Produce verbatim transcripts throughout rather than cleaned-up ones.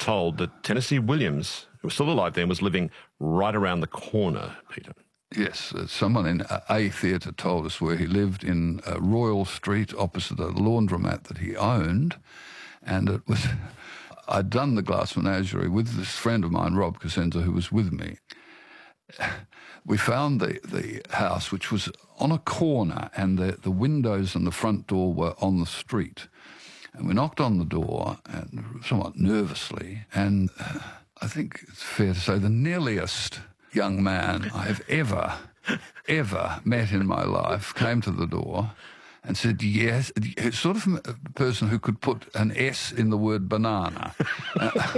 told that Tennessee Williams, who was still alive then, was living right around the corner, Peter. Yes, uh, someone in A Theatre told us where he lived in uh, Royal Street opposite a laundromat that he owned, and it was... I'd done the glass menagerie with this friend of mine, Rob Cosenza, who was with me. We found the, the house, which was on a corner, and the, the windows and the front door were on the street. And we knocked on the door, and somewhat nervously, and uh, I think it's fair to say the nearliest young man I have ever, ever met in my life came to the door and said yes, sort of a person who could put an S in the word banana. Uh,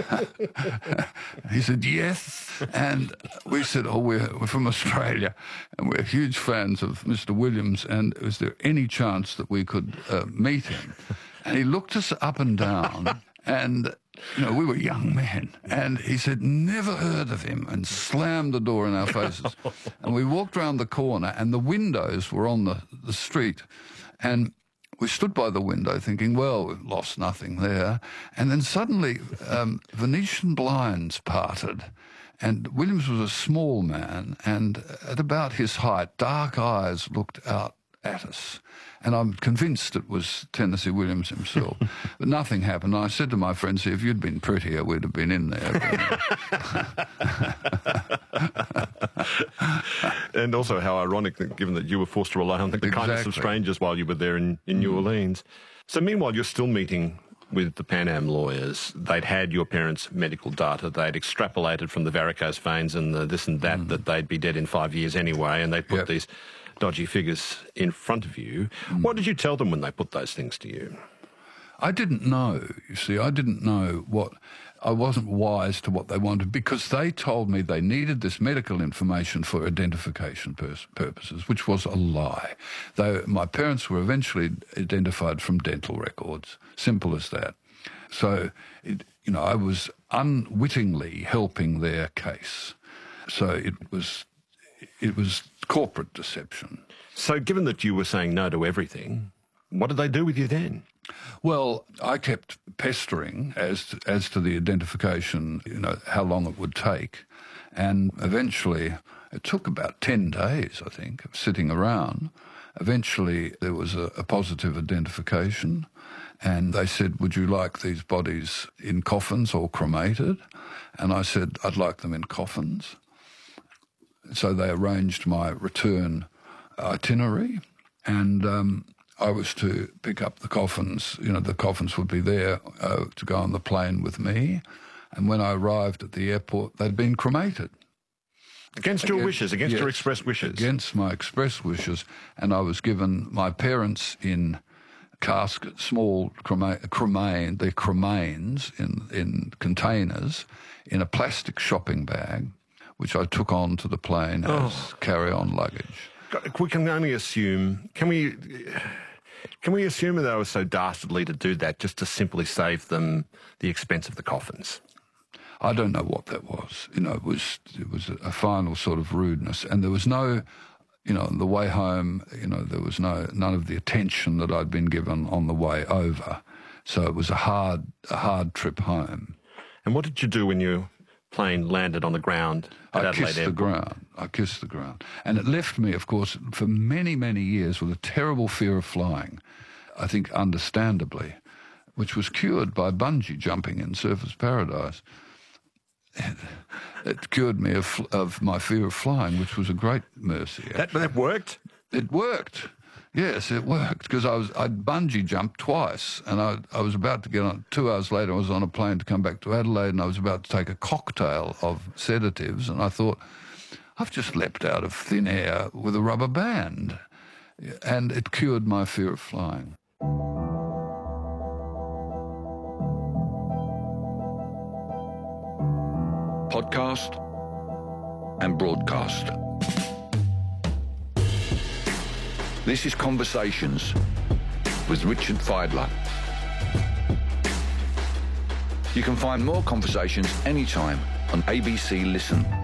he said yes, and we said, oh, we're, we're from Australia, and we're huge fans of Mister Williams, and was there any chance that we could uh, meet him? And he looked us up and down, and you know, we were young men, and he said, never heard of him, and slammed the door in our faces. And we walked round the corner, and the windows were on the, the street, and we stood by the window thinking, well, we've lost nothing there. And then suddenly um, Venetian blinds parted, and Williams was a small man, and at about his height, dark eyes looked out at us. And I'm convinced it was Tennessee Williams himself. But nothing happened. I said to my friends, if you'd been prettier, we'd have been in there. And also how ironic, that given that you were forced to rely on the Exactly. kindness of strangers while you were there in, in New Orleans. So meanwhile, you're still meeting with the Pan Am lawyers. They'd had your parents' medical data. They'd extrapolated from the varicose veins and the this and that mm. that they'd be dead in five years anyway, and they put yep. these dodgy figures in front of you. Mm. What did you tell them when they put those things to you? I didn't know, you see. I didn't know what... I wasn't wise to what they wanted, because they told me they needed this medical information for identification pers- purposes, which was a lie. Though my parents were eventually identified from dental records. Simple as that. So, it, you know, I was unwittingly helping their case. So it was... It was corporate deception. So given that you were saying no to everything, what did they do with you then? Well, I kept pestering as to, as to the identification, you know, how long it would take. And eventually, it took about ten days, I think, of sitting around. Eventually, there was a, a positive identification. And they said, would you like these bodies in coffins or cremated? And I said, I'd like them in coffins. So they arranged my return itinerary, and um, I was to pick up the coffins. You know, the coffins would be there uh, to go on the plane with me. And when I arrived at the airport, they'd been cremated. Against your against, wishes, against yes, your express wishes? Against my express wishes. And I was given my parents in caskets, small crema- cremain, the cremains in, in containers, in a plastic shopping bag, which I took on to the plane oh. as carry-on luggage. We can only assume, can we can we assume that they were so dastardly to do that just to simply save them the expense of the coffins? I don't know what that was. You know, it was it was a final sort of rudeness, and there was no, you know, on the way home, you know, there was no none of the attention that I'd been given on the way over. So it was a hard a hard trip home. And what did you do when you plane landed on the ground at I Adelaide kissed Airport? the ground. I kissed the ground. And it left me, of course, for many, many years with a terrible fear of flying, I think understandably, which was cured by bungee jumping in Surfers Paradise. It, it cured me of, of my fear of flying, which was a great mercy. That, that worked? It worked. Yes, it worked, because I was I'd bungee jumped twice, and I I was about to get on. Two hours later, I was on a plane to come back to Adelaide, and I was about to take a cocktail of sedatives, and I thought, I've just leapt out of thin air with a rubber band, and it cured my fear of flying. Podcast and broadcast. This is Conversations with Richard Fidler. You can find more conversations anytime on A B C Listen.